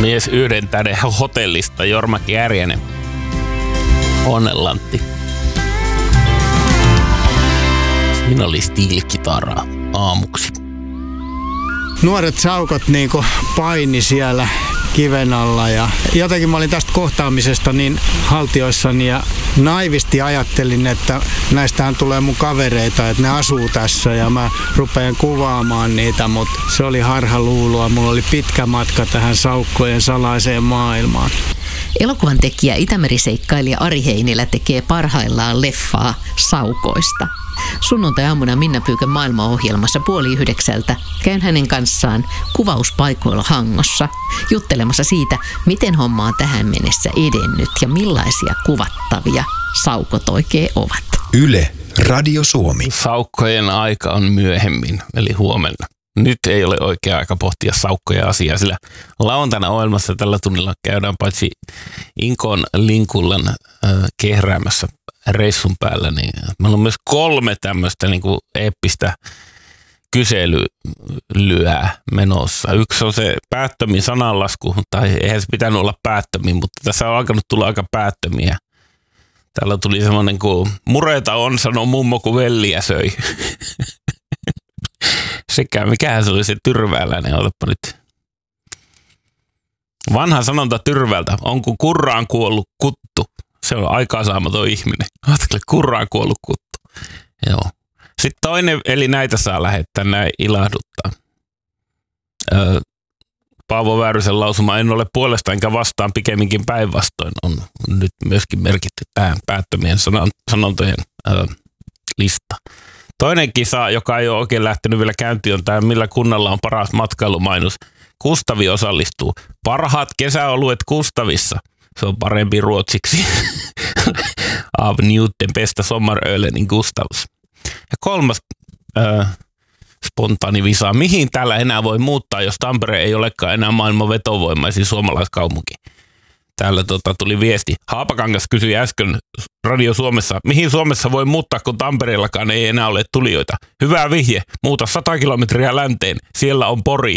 mies 1 tähden hotellista, Jorma Kääriäinen. Onnenlantti. Siinä oli stiilikitaraa aamuksi. Nuoret saukot niinku paini siellä kiven alla ja jotenkin mä olin tästä kohtaamisesta niin haltioissani ja naivisti ajattelin, että näistähän tulee mun kavereita, että ne asuu tässä ja mä rupean kuvaamaan niitä, mutta se oli harhaluuloa. Mulla oli pitkä matka tähän saukkojen salaiseen maailmaan. Elokuvan tekijä Itämeri-seikkailija Ari Heinilä tekee parhaillaan leffaa saukoista. Sunnuntai-aamuna Minna Pyykön maailmaohjelmassa 8:30 käyn hänen kanssaan kuvauspaikoilla Hangossa juttelemassa siitä, miten homma on tähän mennessä edennyt ja millaisia kuvattavia saukot oikein ovat. Yle Radio Suomi. Saukkojen aika on myöhemmin, eli huomenna. Nyt ei ole oikea aika pohtia saukkoja asiaa, sillä lauantaina ohjelmassa tällä tunnilla käydään paitsi Inkon Linkullan kehräämässä reissun päällä, niin meillä on myös 3 tämmöistä niin kuin eeppistä kyselylyä menossa. Yksi on se päättömin sananlasku, tai eihän se pitänyt olla päättömin, mutta tässä on alkanut tulla aika päättömiä. Täällä tuli semmoinen kuin mureita on, sanoo mummo, kun velliä söi. Sekä mikähän se oli se tyrvääläinen, otapa nyt. Vanha sanonta tyrväältä on kun kurraan kuollut kuttu. Se on aikaansaamaton ihminen. Ajattele, kurraan kuollut kuttu. Joo. Sitten toinen, eli näitä saa lähettää, näin ilahduttaa. Paavo Väyrysen lausuma en ole puolesta enkä vastaan, pikemminkin päinvastoin on nyt myöskin merkitty tähän päättömien sanontojen lista. Toinen kisa, joka ei ole oikein lähtenyt vielä käyntiin, on tämä, millä kunnalla on paras matkailumainos. Kustavi osallistuu. Parhaat kesäoluet Kustavissa. Se on parempi ruotsiksi. Av Newten bästa sommarölen in Gustavs. Ja 3. spontaani visa. Mihin täällä enää voi muuttaa, jos Tampere ei olekaan enää maailman vetovoimaisin suomalaiskaupunki? Täällä tuli viesti. Haapakangas kysyi äsken Radio Suomessa, mihin Suomessa voi muuttaa, kun Tampereellakaan ei enää ole tulijoita. Hyvä vihje. Muuta 100 kilometriä länteen. Siellä on Pori.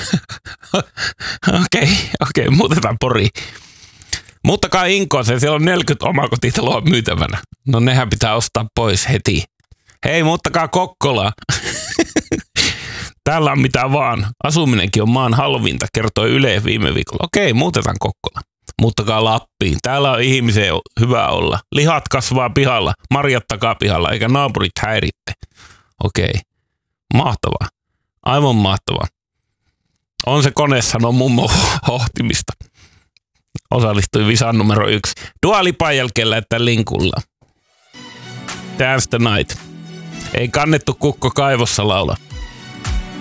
Okei, muutetaan Pori. Muuttakaa Inkoon, siellä on 40 omakotitaloa myytävänä. No nehän pitää ostaa pois heti. Hei, muuttakaa Kokkolaan. Täällä on mitä vaan. Asuminenkin on maan halvinta, kertoi Yle viime viikolla. Okei, muutetaan Kokkolaan. Muuttakaa Lappiin. Täällä on ihmisen hyvä olla. Lihat kasvaa pihalla, marjat takapihalla, eikä naapurit häiritte. Okei, mahtavaa. Aivan mahtavaa. On se kone, sanoo mummo hohtimista. Osallistui visaan numero 1. Dua Lipan jälkeen lähettää Linkulla. Dance the Night. Ei kannettu kukko kaivossa laula.